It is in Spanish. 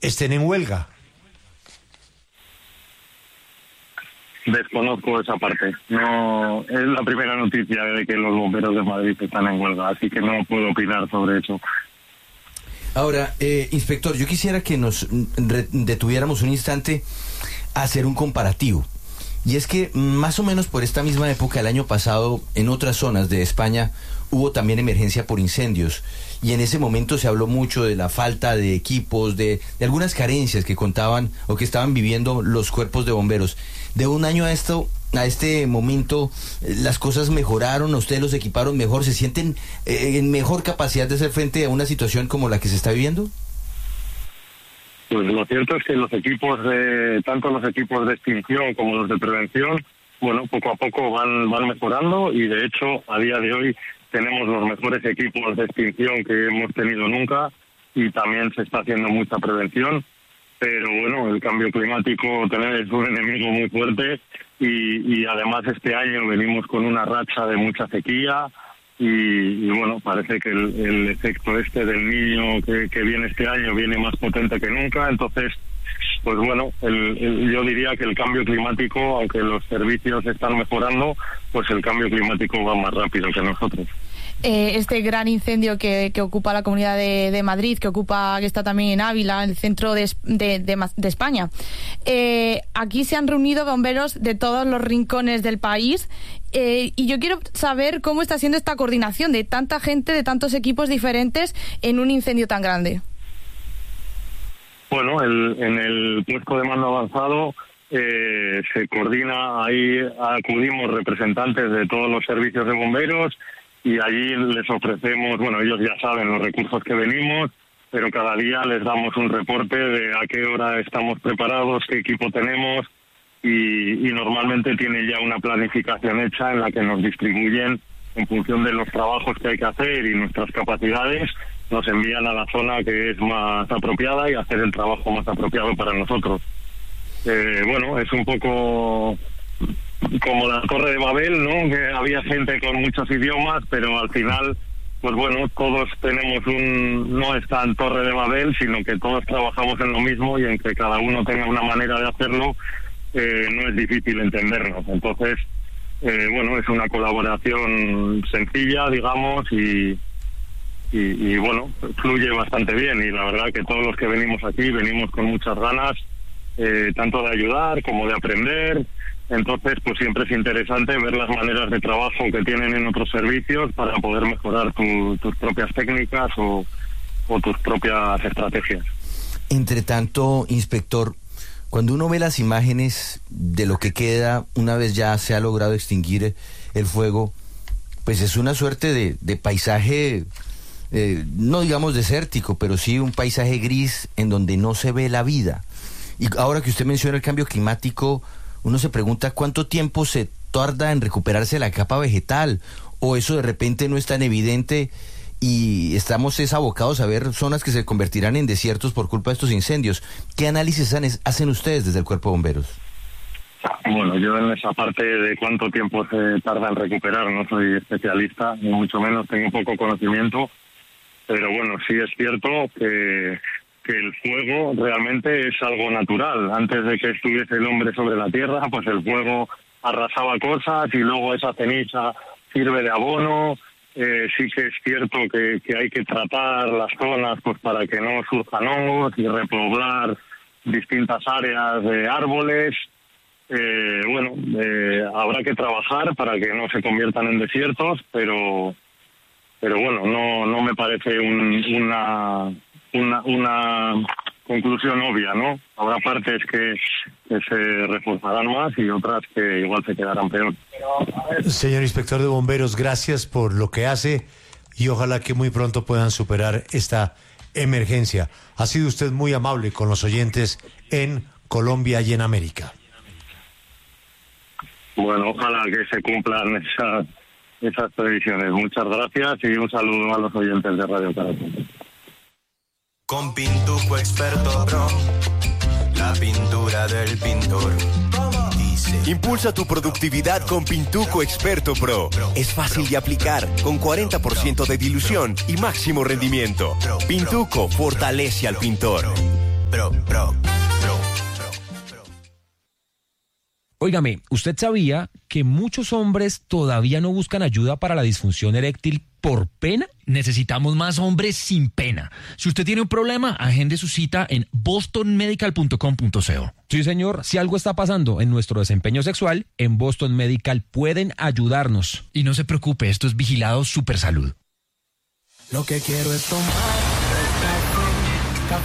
estén en huelga. Desconozco esa parte. No es la primera noticia de que los bomberos de Madrid están en huelga, así que no puedo opinar sobre eso. Ahora, inspector, yo quisiera que nos detuviéramos un instante a hacer un comparativo. Y es que más o menos por esta misma época el año pasado, en otras zonas de España, hubo también emergencia por incendios. Y en ese momento se habló mucho de la falta de equipos, de algunas carencias que contaban o que estaban viviendo los cuerpos de bomberos. De un año a este momento, ¿las cosas mejoraron? ¿Ustedes los equiparon mejor? ¿Se sienten en mejor capacidad de hacer frente a una situación como la que se está viviendo? Pues lo cierto es que los equipos tanto los equipos de extinción como los de prevención, bueno, poco a poco van mejorando, y de hecho a día de hoy tenemos los mejores equipos de extinción que hemos tenido nunca, y también se está haciendo mucha prevención. Pero bueno, el cambio climático es un enemigo muy fuerte, y además este año venimos con una racha de mucha sequía, y bueno, parece que el efecto del Niño que viene este año viene más potente que nunca. Entonces, pues bueno, yo diría que el cambio climático, aunque los servicios están mejorando, pues el cambio climático va más rápido que nosotros. Este gran incendio que ocupa la Comunidad de Madrid, que está también en Ávila, en el centro de España. Aquí se han reunido bomberos de todos los rincones del país, y yo quiero saber cómo está siendo esta coordinación de tanta gente, de tantos equipos diferentes en un incendio tan grande. Bueno, en el puesto de mando avanzado se coordina, ahí acudimos representantes de todos los servicios de bomberos, y allí les ofrecemos, bueno, ellos ya saben los recursos que venimos, pero cada día les damos un reporte de a qué hora estamos preparados, qué equipo tenemos, y normalmente tienen ya una planificación hecha en la que nos distribuyen en función de los trabajos que hay que hacer y nuestras capacidades, nos envían a la zona que es más apropiada y hacer el trabajo más apropiado para nosotros. Bueno, es un poco como la Torre de Babel, ¿no? Que había gente con muchos idiomas, pero al final, pues bueno, todos tenemos no es tan Torre de Babel, sino que todos trabajamos en lo mismo, y en que cada uno tenga una manera de hacerlo, no es difícil entendernos. Entonces, bueno, es una colaboración sencilla, digamos, y bueno, fluye bastante bien, y la verdad que todos los que venimos aquí venimos con muchas ganas, tanto de ayudar como de aprender. Entonces, pues siempre es interesante ver las maneras de trabajo que tienen en otros servicios para poder mejorar tus propias técnicas o tus propias estrategias. Entre tanto, inspector, cuando uno ve las imágenes de lo que queda una vez ya se ha logrado extinguir el fuego, pues es una suerte de paisaje, no digamos desértico, pero sí un paisaje gris en donde no se ve la vida. Y ahora que usted menciona el cambio climático, uno se pregunta cuánto tiempo se tarda en recuperarse la capa vegetal, o eso de repente no es tan evidente y estamos abocados a ver zonas que se convertirán en desiertos por culpa de estos incendios. ¿Qué análisis hacen ustedes desde el Cuerpo de Bomberos? Bueno, yo en esa parte de cuánto tiempo se tarda en recuperar no soy especialista, ni mucho menos, tengo poco conocimiento, pero bueno, sí es cierto que el fuego realmente es algo natural. Antes de que estuviese el hombre sobre la tierra, pues el fuego arrasaba cosas y luego esa ceniza sirve de abono. Sí que es cierto que hay que tratar las zonas pues para que no surjan hongos y repoblar distintas áreas de árboles. Bueno, habrá que trabajar para que no se conviertan en desiertos, pero bueno, no me parece una conclusión obvia, ¿no? Habrá partes que se reforzarán más y otras que igual se quedarán peor. Señor inspector de bomberos, gracias por lo que hace y ojalá que muy pronto puedan superar esta emergencia. Ha sido usted muy amable con los oyentes en Colombia y en América. Bueno, ojalá que se cumplan esas previsiones. Muchas gracias y un saludo a los oyentes de Radio Caracol. Con Pintuco Experto Pro, la pintura del pintor. Dice. Impulsa tu productividad con Pintuco Experto Pro. Es fácil de aplicar, con 40% de dilución y máximo rendimiento. Pintuco fortalece al pintor. Óigame, ¿usted sabía que muchos hombres todavía no buscan ayuda para la disfunción eréctil por pena? Necesitamos más hombres sin pena. Si usted tiene un problema, agende su cita en bostonmedical.com.co. Sí, señor. Si algo está pasando en nuestro desempeño sexual, en Boston Medical pueden ayudarnos. Y no se preocupe, esto es vigilado Supersalud. Lo que quiero es tomar